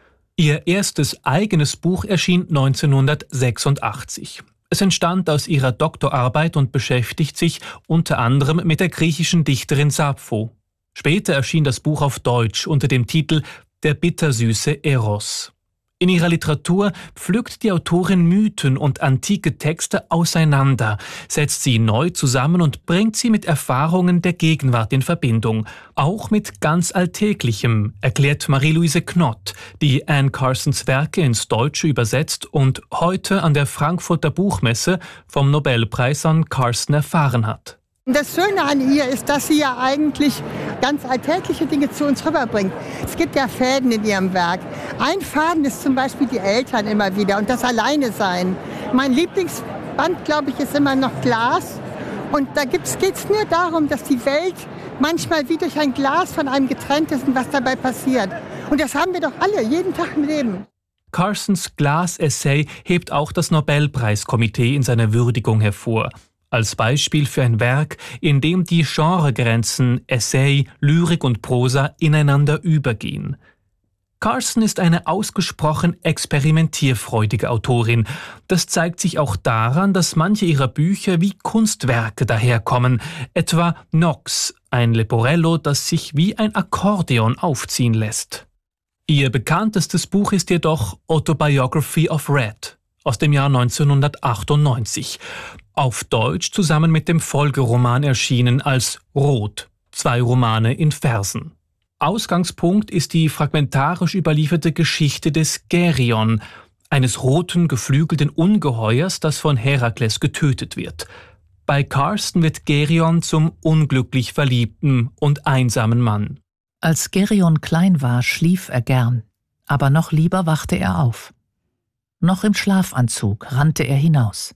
Ihr erstes eigenes Buch erschien neunzehnhundertsechsundachtzig. Es entstand aus ihrer Doktorarbeit und beschäftigt sich unter anderem mit der griechischen Dichterin Sappho. Später erschien das Buch auf Deutsch unter dem Titel »Der bittersüße Eros«. In ihrer Literatur pflückt die Autorin Mythen und antike Texte auseinander, setzt sie neu zusammen und bringt sie mit Erfahrungen der Gegenwart in Verbindung. Auch mit ganz Alltäglichem, erklärt Marie-Louise Knott, die Anne Carsons Werke ins Deutsche übersetzt und heute an der Frankfurter Buchmesse vom Nobelpreis an Carson erfahren hat. Das Schöne an ihr ist, dass sie ja eigentlich ganz alltägliche Dinge zu uns rüberbringt. Es gibt ja Fäden in ihrem Werk. Ein Faden ist zum Beispiel die Eltern immer wieder und das Alleine-Sein. Mein Lieblingsband, glaube ich, ist immer noch Glas. Und da geht es nur darum, dass die Welt manchmal wie durch ein Glas von einem getrennt ist und was dabei passiert. Und das haben wir doch alle, jeden Tag im Leben. Carsons Glas-Essay hebt auch das Nobelpreiskomitee in seiner Würdigung hervor. Als Beispiel für ein Werk, in dem die Genregrenzen Essay, Lyrik und Prosa ineinander übergehen. Carson ist eine ausgesprochen experimentierfreudige Autorin. Das zeigt sich auch daran, dass manche ihrer Bücher wie Kunstwerke daherkommen, etwa Nox, ein Leporello, das sich wie ein Akkordeon aufziehen lässt. Ihr bekanntestes Buch ist jedoch Autobiography of Red aus dem Jahr neunzehnhundertachtundneunzig. Auf Deutsch zusammen mit dem Folgeroman erschienen als Rot, zwei Romane in Versen. Ausgangspunkt ist die fragmentarisch überlieferte Geschichte des Geryon, eines roten, geflügelten Ungeheuers, das von Herakles getötet wird. Bei Carson wird Geryon zum unglücklich verliebten und einsamen Mann. Als Geryon klein war, schlief er gern, aber noch lieber wachte er auf. Noch im Schlafanzug rannte er hinaus.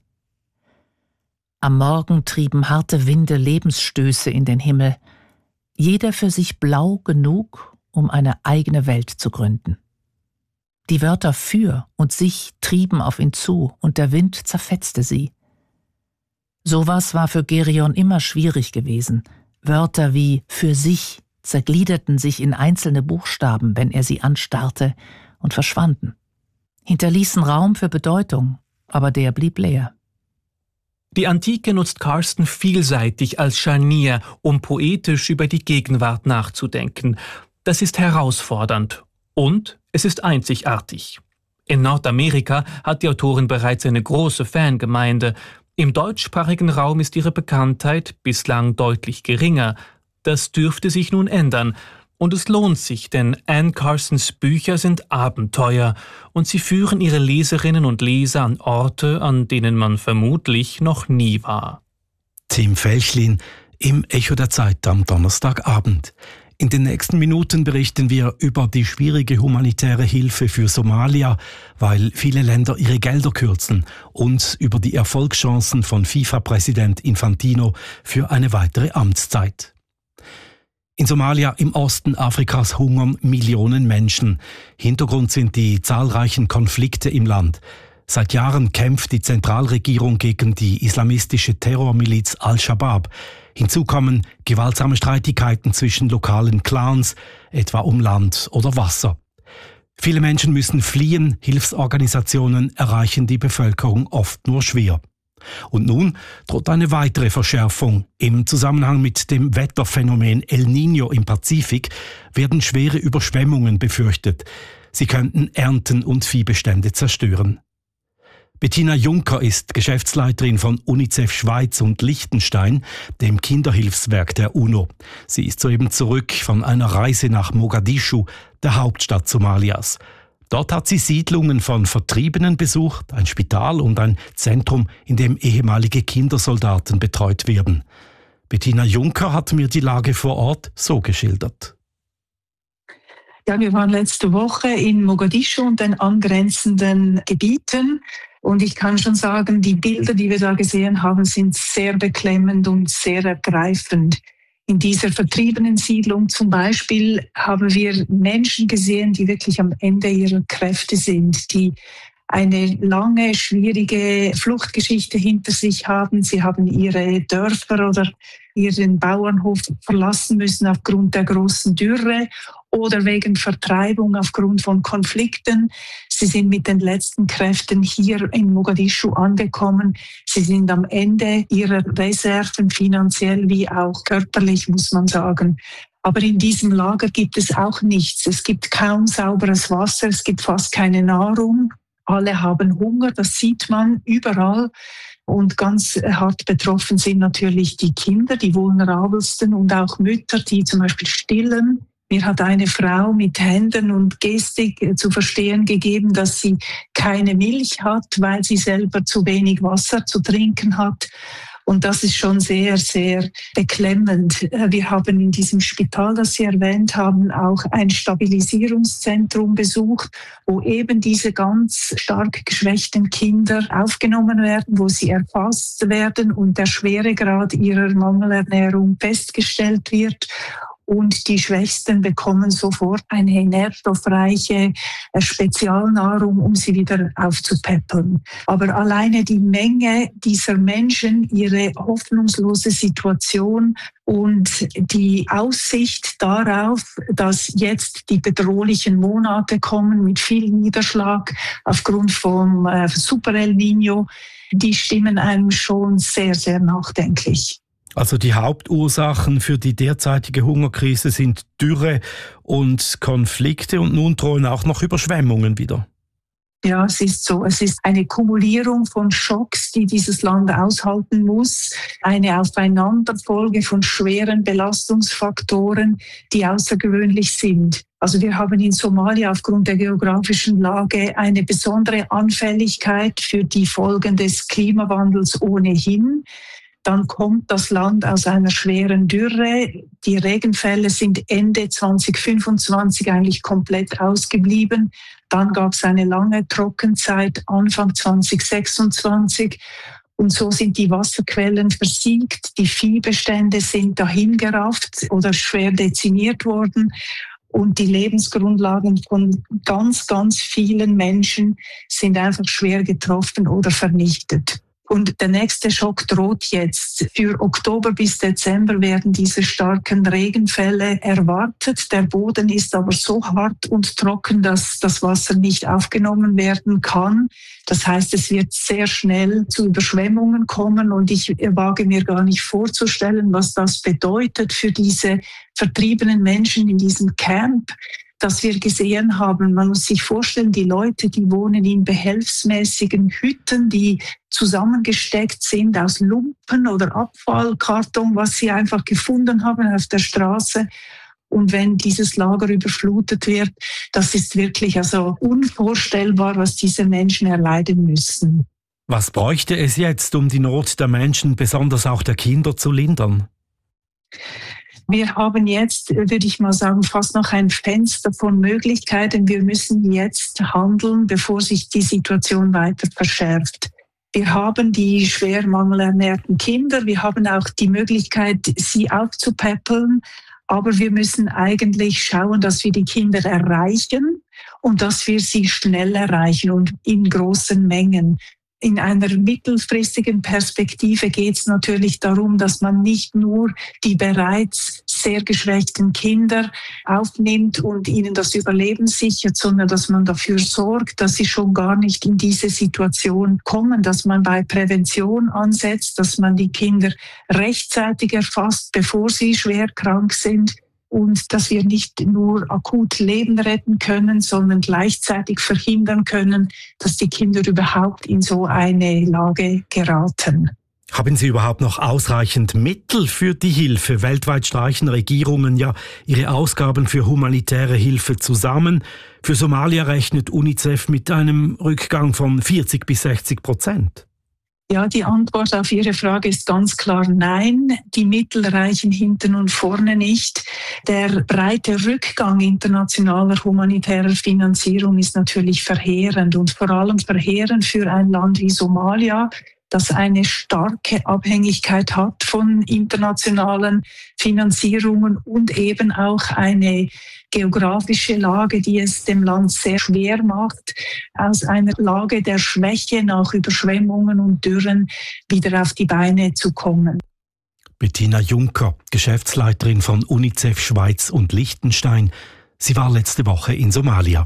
Am Morgen trieben harte Winde Lebensstöße in den Himmel, jeder für sich blau genug, um eine eigene Welt zu gründen. Die Wörter für und sich trieben auf ihn zu und der Wind zerfetzte sie. Sowas war für Gereon immer schwierig gewesen. Wörter wie für sich zergliederten sich in einzelne Buchstaben, wenn er sie anstarrte, und verschwanden. Hinterließen Raum für Bedeutung, aber der blieb leer. Die Antike nutzt Carsten vielseitig als Scharnier, um poetisch über die Gegenwart nachzudenken. Das ist herausfordernd und es ist einzigartig. In Nordamerika hat die Autorin bereits eine große Fangemeinde. Im deutschsprachigen Raum ist ihre Bekanntheit bislang deutlich geringer. Das dürfte sich nun ändern. Und es lohnt sich, denn Anne Carsons Bücher sind Abenteuer und sie führen ihre Leserinnen und Leser an Orte, an denen man vermutlich noch nie war. Tim Felchlin im Echo der Zeit am Donnerstagabend. In den nächsten Minuten berichten wir über die schwierige humanitäre Hilfe für Somalia, weil viele Länder ihre Gelder kürzen, und über die Erfolgschancen von FIFA-Präsident Infantino für eine weitere Amtszeit. In Somalia im Osten Afrikas hungern Millionen Menschen. Hintergrund sind die zahlreichen Konflikte im Land. Seit Jahren kämpft die Zentralregierung gegen die islamistische Terrormiliz Al-Shabaab. Hinzu kommen gewaltsame Streitigkeiten zwischen lokalen Clans, etwa um Land oder Wasser. Viele Menschen müssen fliehen, Hilfsorganisationen erreichen die Bevölkerung oft nur schwer. Und nun droht eine weitere Verschärfung. Im Zusammenhang mit dem Wetterphänomen El Niño im Pazifik werden schwere Überschwemmungen befürchtet. Sie könnten Ernten und Viehbestände zerstören. Bettina Juncker ist Geschäftsleiterin von UNICEF Schweiz und Liechtenstein, dem Kinderhilfswerk der UNO. Sie ist soeben zurück von einer Reise nach Mogadischu, der Hauptstadt Somalias. Dort hat sie Siedlungen von Vertriebenen besucht, ein Spital und ein Zentrum, in dem ehemalige Kindersoldaten betreut werden. Bettina Juncker hat mir die Lage vor Ort so geschildert. Ja, wir waren letzte Woche in Mogadischu und den angrenzenden Gebieten. Und ich kann schon sagen, die Bilder, die wir da gesehen haben, sind sehr beklemmend und sehr ergreifend. In dieser vertriebenen Siedlung zum Beispiel haben wir Menschen gesehen, die wirklich am Ende ihrer Kräfte sind, die eine lange, schwierige Fluchtgeschichte hinter sich haben. Sie haben ihre Dörfer oder ihren Bauernhof verlassen müssen aufgrund der großen Dürre oder wegen Vertreibung aufgrund von Konflikten. Sie sind mit den letzten Kräften hier in Mogadischu angekommen. Sie sind am Ende ihrer Reserven, finanziell wie auch körperlich, muss man sagen. Aber in diesem Lager gibt es auch nichts. Es gibt kaum sauberes Wasser, es gibt fast keine Nahrung. Alle haben Hunger, das sieht man überall. Und ganz hart betroffen sind natürlich die Kinder, die vulnerabelsten, und auch Mütter, die zum Beispiel stillen. Mir hat eine Frau mit Händen und Gestik zu verstehen gegeben, dass sie keine Milch hat, weil sie selber zu wenig Wasser zu trinken hat. Und das ist schon sehr, sehr beklemmend. Wir haben in diesem Spital, das Sie erwähnt haben, auch ein Stabilisierungszentrum besucht, wo eben diese ganz stark geschwächten Kinder aufgenommen werden, wo sie erfasst werden und der Schweregrad ihrer Mangelernährung festgestellt wird. Und die Schwächsten bekommen sofort eine nährstoffreiche Spezialnahrung, um sie wieder aufzupäppeln. Aber alleine die Menge dieser Menschen, ihre hoffnungslose Situation und die Aussicht darauf, dass jetzt die bedrohlichen Monate kommen mit viel Niederschlag aufgrund vom äh, Super El Niño, die stimmen einem schon sehr, sehr nachdenklich. Also die Hauptursachen für die derzeitige Hungerkrise sind Dürre und Konflikte, und nun drohen auch noch Überschwemmungen wieder. Ja, es ist so. Es ist eine Kumulierung von Schocks, die dieses Land aushalten muss. Eine Aufeinanderfolge von schweren Belastungsfaktoren, die außergewöhnlich sind. Also wir haben in Somalia aufgrund der geografischen Lage eine besondere Anfälligkeit für die Folgen des Klimawandels ohnehin. Dann kommt das Land aus einer schweren Dürre. Die Regenfälle sind Ende zwanzig fünfundzwanzig eigentlich komplett ausgeblieben. Dann gab es eine lange Trockenzeit Anfang zwanzig sechsundzwanzig. Und so sind die Wasserquellen versiegt. Die Viehbestände sind dahingerafft oder schwer dezimiert worden. Und die Lebensgrundlagen von ganz, ganz vielen Menschen sind einfach schwer getroffen oder vernichtet. Und der nächste Schock droht jetzt. Für Oktober bis Dezember werden diese starken Regenfälle erwartet. Der Boden ist aber so hart und trocken, dass das Wasser nicht aufgenommen werden kann. Das heißt, es wird sehr schnell zu Überschwemmungen kommen und ich wage mir gar nicht vorzustellen, was das bedeutet für diese vertriebenen Menschen in diesem Camp, das wir gesehen haben. Man muss sich vorstellen, die Leute, die wohnen in behelfsmäßigen Hütten, die zusammengesteckt sind aus Lumpen oder Abfallkarton, was sie einfach gefunden haben auf der Straße. Und wenn dieses Lager überflutet wird, das ist wirklich also unvorstellbar, was diese Menschen erleiden müssen. Was bräuchte es jetzt, um die Not der Menschen, besonders auch der Kinder, zu lindern? Wir haben jetzt, würde ich mal sagen, fast noch ein Fenster von Möglichkeiten. Wir müssen jetzt handeln, bevor sich die Situation weiter verschärft. Wir haben die schwer mangelernährten Kinder, wir haben auch die Möglichkeit, sie aufzupäppeln, aber wir müssen eigentlich schauen, dass wir die Kinder erreichen und dass wir sie schnell erreichen und in großen Mengen. In einer mittelfristigen Perspektive geht es natürlich darum, dass man nicht nur die bereits sehr geschwächten Kinder aufnimmt und ihnen das Überleben sichert, sondern dass man dafür sorgt, dass sie schon gar nicht in diese Situation kommen, dass man bei Prävention ansetzt, dass man die Kinder rechtzeitig erfasst, bevor sie schwer krank sind. Und dass wir nicht nur akut Leben retten können, sondern gleichzeitig verhindern können, dass die Kinder überhaupt in so eine Lage geraten. Haben Sie überhaupt noch ausreichend Mittel für die Hilfe? Weltweit streichen Regierungen ja ihre Ausgaben für humanitäre Hilfe zusammen. Für Somalia rechnet UNICEF mit einem Rückgang von vierzig bis sechzig Prozent. Ja, die Antwort auf Ihre Frage ist ganz klar nein. Die Mittel reichen hinten und vorne nicht. Der breite Rückgang internationaler humanitärer Finanzierung ist natürlich verheerend und vor allem verheerend für ein Land wie Somalia, das eine starke Abhängigkeit hat von internationalen Finanzierungen und eben auch eine geografische Lage, die es dem Land sehr schwer macht, aus einer Lage der Schwäche nach Überschwemmungen und Dürren wieder auf die Beine zu kommen. Bettina Juncker, Geschäftsleiterin von UNICEF Schweiz und Liechtenstein. Sie war letzte Woche in Somalia.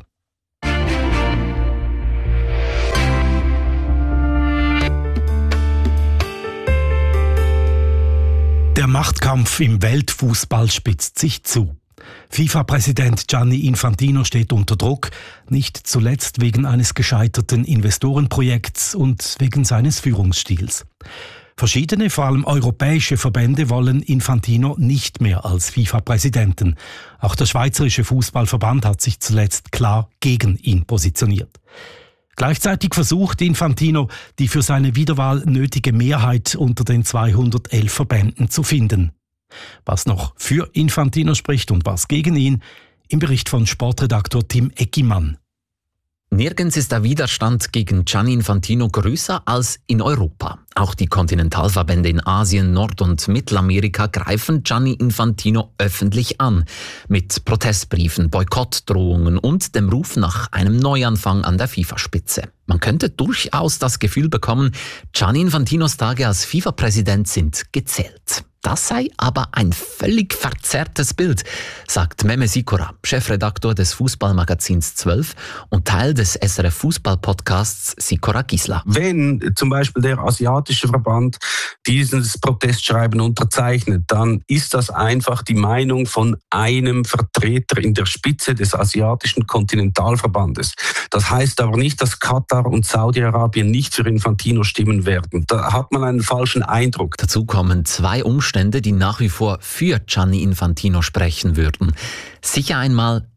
Der Machtkampf im Weltfußball spitzt sich zu. FIFA-Präsident Gianni Infantino steht unter Druck, nicht zuletzt wegen eines gescheiterten Investorenprojekts und wegen seines Führungsstils. Verschiedene, vor allem europäische Verbände wollen Infantino nicht mehr als FIFA-Präsidenten. Auch der Schweizerische Fußballverband hat sich zuletzt klar gegen ihn positioniert. Gleichzeitig versucht Infantino, die für seine Wiederwahl nötige Mehrheit unter den zweihundertelf Verbänden zu finden. Was noch für Infantino spricht und was gegen ihn, im Bericht von Sportredaktor Tim Eckimann. Nirgends ist der Widerstand gegen Gianni Infantino größer als in Europa. Auch die Kontinentalverbände in Asien, Nord- und Mittelamerika greifen Gianni Infantino öffentlich an. Mit Protestbriefen, Boykottdrohungen und dem Ruf nach einem Neuanfang an der FIFA-Spitze. Man könnte durchaus das Gefühl bekommen, Gianni Infantinos Tage als FIFA-Präsident sind gezählt. Das sei aber ein völlig verzerrtes Bild, sagt Meme Sikora, Chefredaktor des Fußballmagazins zwölf und Teil des S R F Fußball-Podcasts Sikora Gisla. Wenn zum Beispiel der asiatische Verband dieses Protestschreiben unterzeichnet, dann ist das einfach die Meinung von einem Vertreter in der Spitze des asiatischen Kontinentalverbandes. Das heißt aber nicht, dass Katar und Saudi-Arabien nicht für Infantino stimmen werden. Da hat man einen falschen Eindruck. Dazu kommen zwei Umstände, die nach wie vor für Gianni Infantino sprechen würden. Sicher einmal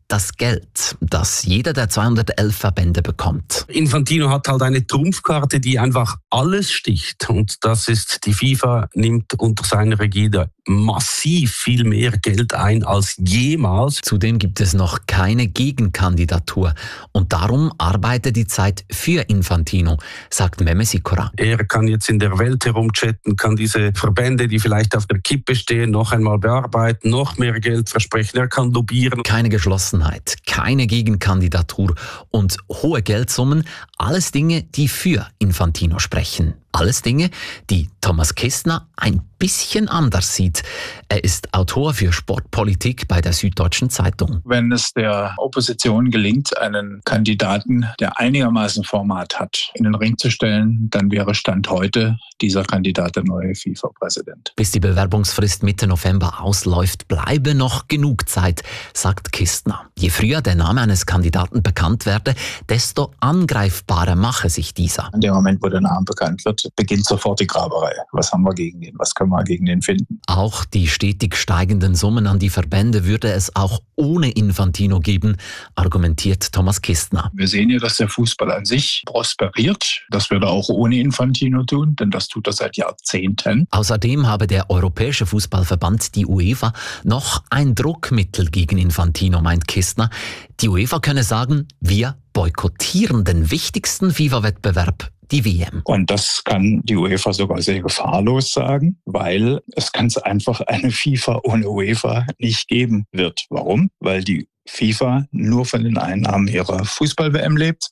das Geld, das jeder der zweihundertelf Verbände bekommt. Infantino hat halt eine Trumpfkarte, die einfach alles sticht. Und das ist, die FIFA nimmt unter seiner Ägide massiv viel mehr Geld ein als jemals. Zudem gibt es noch keine Gegenkandidatur. Und darum arbeitet die Zeit für Infantino, sagt Mehmet Sikora. Er kann jetzt in der Welt herumchatten, kann diese Verbände, die vielleicht auf der Kippe stehen, noch einmal bearbeiten, noch mehr Geld versprechen. Er kann lobbyieren. Keine Geschlossenheit, keine Gegenkandidatur und hohe Geldsummen, alles Dinge, die für Infantino sprechen. Alles Dinge, die Thomas Kistner ein bisschen anders sieht. Er ist Autor für Sportpolitik bei der Süddeutschen Zeitung. Wenn es der Opposition gelingt, einen Kandidaten, der einigermaßen Format hat, in den Ring zu stellen, dann wäre Stand heute dieser Kandidat der neue FIFA-Präsident. Bis die Bewerbungsfrist Mitte November ausläuft, bleibe noch genug Zeit, sagt Kistner. Je früher der Name eines Kandidaten bekannt werde, desto angreifbarer mache sich dieser. In dem Moment, wo der Name bekannt wird, beginnt sofort die Graberei. Was haben wir gegen den? Was können wir gegen den finden? Auch die stetig steigenden Summen an die Verbände würde es auch ohne Infantino geben, argumentiert Thomas Kistner. Wir sehen ja, dass der Fußball an sich prosperiert. Das würde er auch ohne Infantino tun, denn das tut er seit Jahrzehnten. Außerdem habe der Europäische Fußballverband, die UEFA, noch ein Druckmittel gegen Infantino, meint Kistner. Die UEFA könne sagen, wir boykottieren den wichtigsten FIFA-Wettbewerb, die W M. Und das kann die UEFA sogar sehr gefahrlos sagen, weil es ganz einfach eine FIFA ohne UEFA nicht geben wird. Warum? Weil die FIFA nur von den Einnahmen ihrer Fußball-W M lebt.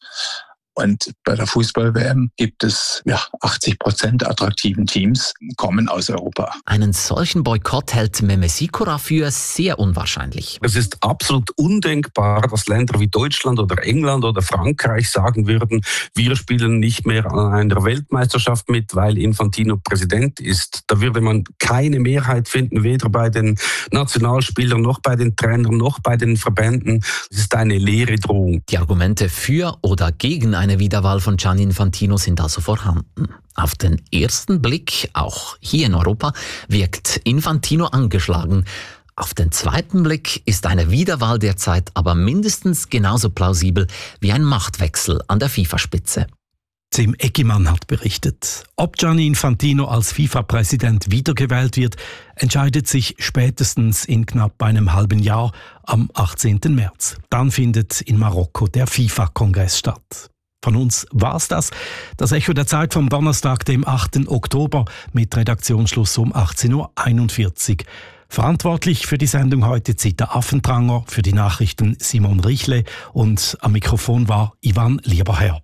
Und bei der Fußball-W M gibt es ja, achtzig Prozent der attraktiven Teams kommen aus Europa. Einen solchen Boykott hält Mehmet Sikora für sehr unwahrscheinlich. Es ist absolut undenkbar, dass Länder wie Deutschland oder England oder Frankreich sagen würden, wir spielen nicht mehr an einer Weltmeisterschaft mit, weil Infantino Präsident ist. Da würde man keine Mehrheit finden, weder bei den Nationalspielern noch bei den Trainern noch bei den Verbänden. Es ist eine leere Drohung. Die Argumente für oder gegen eine Wiederwahl von Gianni Infantino sind also vorhanden. Auf den ersten Blick, auch hier in Europa, wirkt Infantino angeschlagen. Auf den zweiten Blick ist eine Wiederwahl derzeit aber mindestens genauso plausibel wie ein Machtwechsel an der FIFA-Spitze. Tim Eckimann hat berichtet. Ob Gianni Infantino als FIFA-Präsident wiedergewählt wird, entscheidet sich spätestens in knapp einem halben Jahr am achtzehnten März. Dann findet in Marokko der FIFA-Kongress statt. Von uns war's das. Das Echo der Zeit vom Donnerstag, dem achten Oktober, mit Redaktionsschluss um achtzehn Uhr einundvierzig. Verantwortlich für die Sendung heute Zita Affentranger, für die Nachrichten Simon Richle und am Mikrofon war Ivan Lieberherr.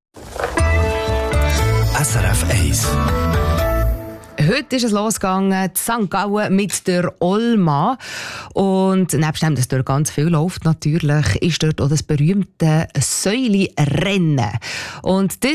S R F eins. Heute ist es losgegangen, in Sankt Gallen mit der Olma. Und nebst dem, dass dort ganz viel läuft, natürlich, ist dort auch das berühmte Säuli-Rennen. Und